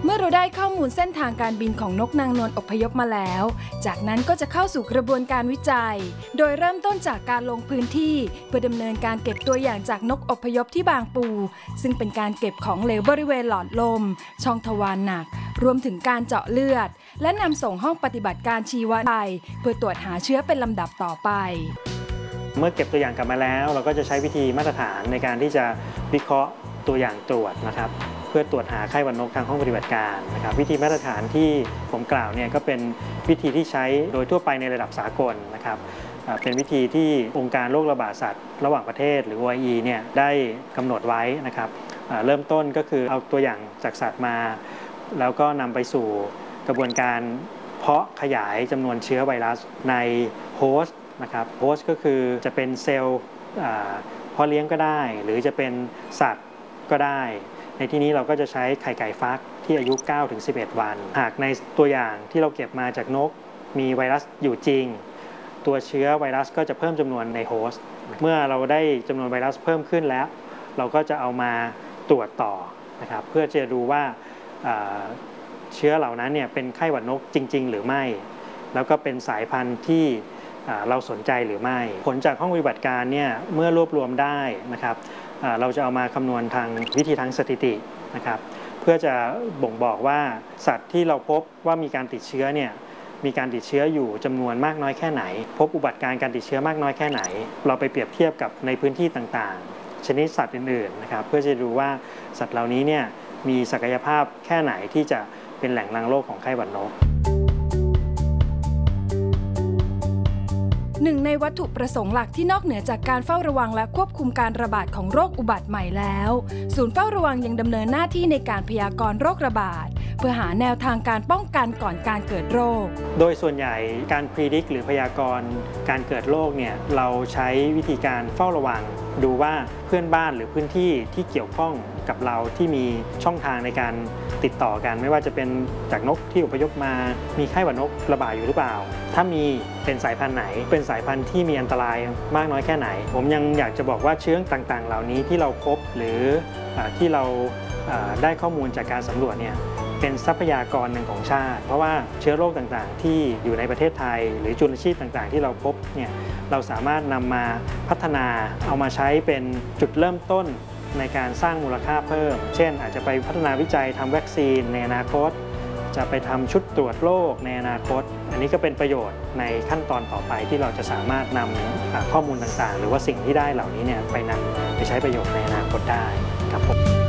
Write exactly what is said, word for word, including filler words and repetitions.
เมื่อเราได้ข้อมูลเส้นทางการบินของนกนางนวลอพยพมาแล้วจากนั้นก็จะเข้าสู่กระบวนการวิจัยโดยเริ่มต้นจากการลงพื้นที่เพื่อดำเนินการเก็บตัวอย่างจากนกอพยพที่บางปูซึ่งเป็นการเก็บของเหลวบริเวณหลอดลมช่องทวารหนักรวมถึงการเจาะเลือดและนำส่งห้องปฏิบัติการชีววิทยาเพื่อตรวจหาเชื้อเป็นลำดับต่อไปเมื่อเก็บตัวอย่างกลับมาแล้วเราก็จะใช้วิธีมาตรฐานในการที่จะวิเคราะห์ตัวอย่างตรวจนะครับเพื่อตรวจหาไข้หวัดนกทางห้องปฏิบัติการนะครับวิธีมาตรฐานที่ผมกล่าวเนี่ยก็เป็นวิธีที่ใช้โดยทั่วไปในระดับสากลนะครับเป็นวิธีที่องค์การโรคระบาดสัตว์ระหว่างประเทศหรือ โอ ไอ อี เนี่ยได้กำหนดไว้นะครับเริ่มต้นก็คือเอาตัวอย่างจากสัตว์มาแล้วก็นำไปสู่กระบวนการเพาะขยายจำนวนเชื้อไวรัสในโฮสต์นะครับโฮสต์ก็คือจะเป็นเซลล์เพาะเลี้ยงก็ได้หรือจะเป็นสัตว์ก็ได้ในที่นี้เราก็จะใช้ไข่ไก่ฟักที่อายุ เก้าถึงสิบเอ็ด วันหากในตัวอย่างที่เราเก็บมาจากนกมีไวรัสอยู่จริงตัวเชื้อไวรัสก็จะเพิ่มจำนวนในโฮสต์เมื่อเราได้จำนวนไวรัสเพิ่มขึ้นแล้วเราก็จะเอามาตรวจต่อนะครับเพื่อจะดูว่าเชื้อเหล่านั้นเนี่ยเป็นไข้หวัดนกจริงๆหรือไม่แล้วก็เป็นสายพันธุ์ที่เราสนใจหรือไม่ผลจากห้องปฏิบัติการเนี่ยเมื่อรวบรวมได้นะครับเราจะเอามาคำนวณทางวิธีทางสถิตินะครับเพื่อจะบ่งบอกว่าสัตว์ที่เราพบว่ามีการติดเชื้อเนี่ยมีการติดเชื้ออยู่จำนวนมากน้อยแค่ไหนพบอุบัติการการติดเชื้อมากน้อยแค่ไหนเราไปเปรียบเทียบกับในพื้นที่ต่างๆชนิดสัตว์อื่นๆนะครับเพื่อจะดูว่าสัตว์เหล่านี้เนี่ยมีศักยภาพแค่ไหนที่จะเป็นแหล่งรังโรคของไข้หวัดนกหนึ่งในวัตถุประสงค์หลักที่นอกเหนือจากการเฝ้าระวังและควบคุมการระบาดของโรคอุบัติใหม่แล้วศูนย์เฝ้าระวังยังดำเนินหน้าที่ในการพยากรณ์โรคระบาดเพื่อหาแนวทางการป้องกันก่อนการเกิดโรคโดยส่วนใหญ่การพรีดิกหรือพยากรณ์การเกิดโรคเนี่ยเราใช้วิธีการเฝ้าระวังดูว่าเพื่อนบ้านหรือพื้นที่ที่เกี่ยวข้องกับเราที่มีช่องทางในการติดต่อกันไม่ว่าจะเป็นจากนกที่อพยพมามีไข้หวัดนกระบาดอยู่หรือเปล่าถ้ามีเป็นสายพันธุ์ไหนเป็นสายพันธุ์ที่มีอันตรายมากน้อยแค่ไหนผมยังอยากจะบอกว่าเชื้อต่างๆเหล่านี้ที่เราพบหรือที่เราได้ข้อมูลจากการสำรวจเนี่ยเป็นทรัพยากรหนึ่งของชาติเพราะว่าเชื้อโรคต่างๆที่อยู่ในประเทศไทยหรือจุลชีพต่างๆที่เราพบเนี่ยเราสามารถนำมาพัฒนาเอามาใช้เป็นจุดเริ่มต้นในการสร้างมูลค่าเพิ่มเช่นอาจจะไปพัฒนาวิจัยทำวัคซีนในอนาคตจะไปทำชุดตรวจโรคในอนาคตอันนี้ก็เป็นประโยชน์ในขั้นตอนต่อไปที่เราจะสามารถนำข้อมูลต่างๆหรือว่าสิ่งที่ได้เหล่านี้เนี่ยไปนำไปใช้ประโยชน์ในอนาคตได้ครับผม